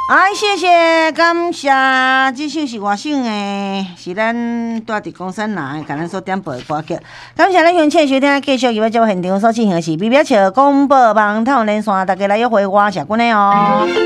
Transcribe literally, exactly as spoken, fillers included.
哎，谢谢，感谢，这首是外省的，是咱住伫公山南的，甲咱所点播的歌曲。感谢咱用切收听，继续入来节目现场所进行的是 B B 笑广播网透连线，大家来约会我谢君的哦。